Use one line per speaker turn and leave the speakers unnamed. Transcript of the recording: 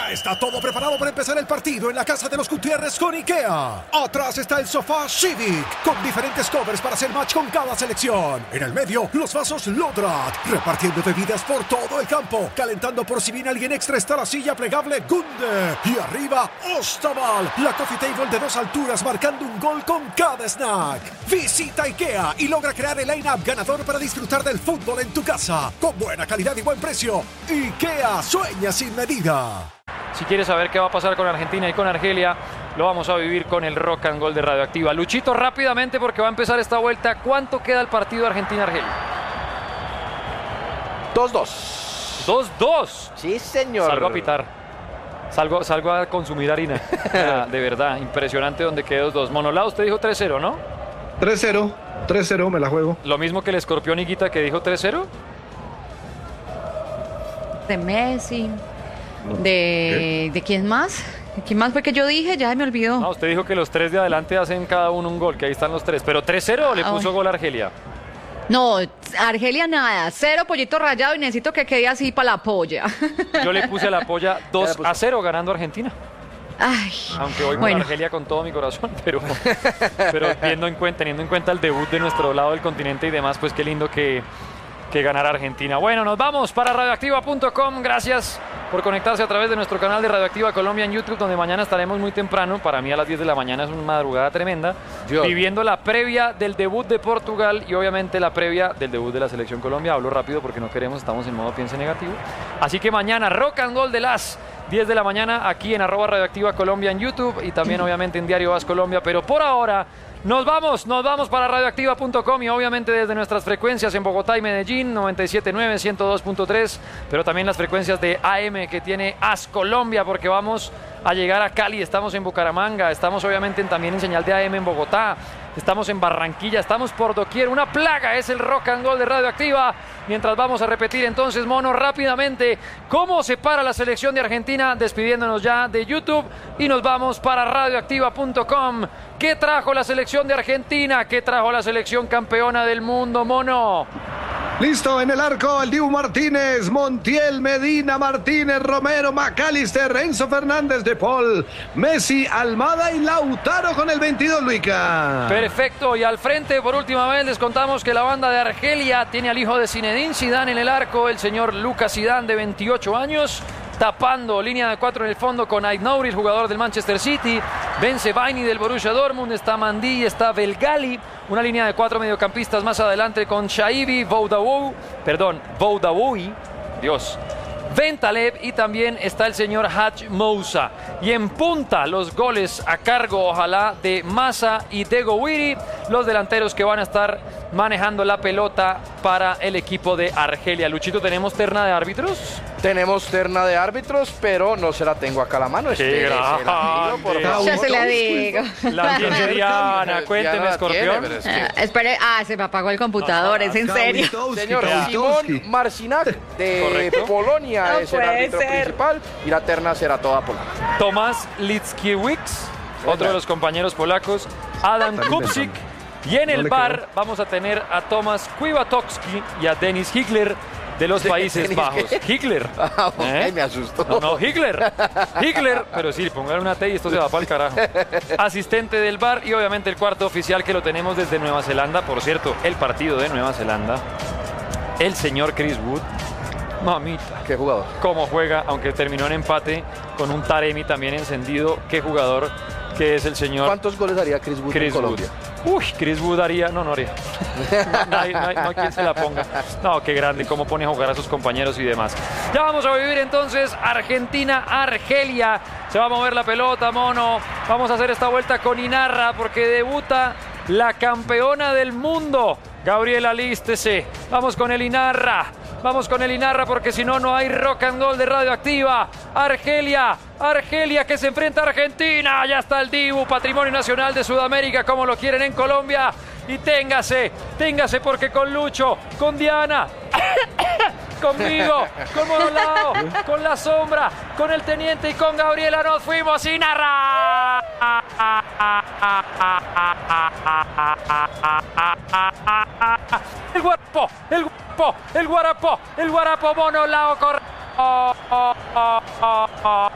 Ya está todo preparado para empezar el partido en la casa de los Gutiérrez con IKEA. Atrás está el sofá Civic, con diferentes covers para hacer match con cada selección. En el medio, los vasos Lodrat, repartiendo bebidas por todo el campo. Calentando por si viene alguien extra está la silla plegable Gunde. Y arriba, Ostaval, la coffee table de 2 alturas marcando un gol con cada snack. Visita IKEA y logra crear el line-up ganador para disfrutar del fútbol en tu casa. Con buena calidad y buen precio. IKEA, sueña sin medida.
Si quieres saber qué va a pasar con Argentina y con Argelia, lo vamos a vivir con el Rock and Roll de Radioactiva. Luchito, rápidamente porque va a empezar esta vuelta. ¿Cuánto queda el partido Argentina-Argelia?
2-2.
2-2.
Sí, señor.
Salgo a pitar. Salgo a consumir harina. De verdad, impresionante donde quedó 2-2. Monolao, usted dijo 3-0, ¿no?
3-0. 3-0, me la juego.
Lo mismo que el Escorpión Higuita que dijo 3-0.
De Messi. ¿De quién más? ¿Quién más fue que yo dije? Ya se me olvidó.
No, usted dijo que los 3 de adelante hacen cada uno un gol, que ahí están los 3. ¿Pero 3-0 o le puso gol a Argelia?
No, Argelia nada. 0 pollito rallado y necesito que quede así para la polla.
Yo le puse a la polla 2-0 ganando Argentina.
Ay,
aunque voy por Argelia con todo mi corazón, pero teniendo en cuenta el debut de nuestro lado del continente y demás, pues qué lindo que ganara Argentina. Bueno, nos vamos para radioactiva.com. Gracias por conectarse a través de nuestro canal de Radioactiva Colombia en YouTube, donde mañana estaremos muy temprano. Para mí a las 10 de la mañana es una madrugada tremenda. Viviendo la previa del debut de Portugal y obviamente la previa del debut de la Selección Colombia. Hablo rápido porque no queremos, estamos en modo piense negativo. Así que mañana Rock and Roll de las 10 de la mañana aquí en @Radioactiva Colombia en YouTube y también obviamente en Diario As Colombia. Pero por ahora nos vamos para radioactiva.com y obviamente desde nuestras frecuencias en Bogotá y Medellín, 97.9, 102.3, pero también las frecuencias de AM que tiene As Colombia, porque vamos a llegar a Cali, estamos en Bucaramanga, estamos obviamente también en señal de AM en Bogotá, estamos en Barranquilla, estamos por doquier. Una plaga es el Rock and Roll de Radioactiva. Mientras vamos a repetir entonces, Mono, rápidamente cómo se para la selección de Argentina, despidiéndonos ya de YouTube y nos vamos para radioactiva.com. ¿Qué trajo la selección de Argentina? ¿Qué trajo la selección campeona del mundo, Mono?
Listo, en el arco, el Dibu Martínez, Montiel, Medina, Martínez, Romero, McAllister, Enzo Fernández, De Paul, Messi, Almada y Lautaro con el 22, Luica.
Perfecto, y al frente, por última vez, les contamos que la banda de Argelia tiene al hijo de Zinedine Zidane en el arco, el señor Lucas Zidane, de 28 años. Tapando, línea de 4 en el fondo con Aït-Nouri, jugador del Manchester City. Bensebaini del Borussia Dortmund. Está Mandí, está Belgali. Una línea de 4 mediocampistas más adelante con Shaibi, Boudaoui, Dios, Bentaleb y también está el señor Hadj Moussa. Y en punta los goles a cargo, ojalá, de Massa y de Gouiri, los delanteros que van a estar manejando la pelota para el equipo de Argelia. Luchito, ¿tenemos terna de árbitros?
Tenemos terna de árbitros, pero no se la tengo acá a la mano.
Ya se
la digo.
La nigeriana, cuénteme, Escorpión.
Espere, se me apagó el computador, ¿es en serio?
Señor Simón Marcinac de Polonia es el árbitro principal y la terna será toda polaca.
Tomás Litskiewicz, otro de los compañeros polacos, Adam Kupczyk. Y en el bar vamos a tener a Tomasz Kwiatkowski y a Denis Higler de los Países Bajos. Higler.
Me asustó.
No, Higler, pero sí, pongan una T y esto se va para el carajo. Asistente del bar y obviamente el cuarto oficial que lo tenemos desde Nueva Zelanda. Por cierto, el partido de Nueva Zelanda, el señor Chris Wood. Mamita.
Qué jugador.
Cómo juega, aunque terminó en empate con un Taremi también encendido. Qué jugador que es el señor.
¿Cuántos goles haría Chris Wood en Colombia?
Chris Wood haría, no haría. No hay quien se la ponga. No, qué grande, cómo pone a jugar a sus compañeros y demás. Ya vamos a vivir entonces Argentina-Argelia. Se va a mover la pelota, Mono. Vamos a hacer esta vuelta con Inarra porque debuta la campeona del mundo, Gabriela, lístese. Vamos con el Inarra. Vamos con el Inarra porque si no, no hay Rock and Roll de Radioactiva. Argelia que se enfrenta a Argentina. Ya está el Dibu, patrimonio nacional de Sudamérica, como lo quieren en Colombia. Y téngase porque con Lucho, con Diana, conmigo, con Monolao, con La Sombra, con el Teniente y con Gabriela nos fuimos. Inarra. El guarapo, Monolao corre.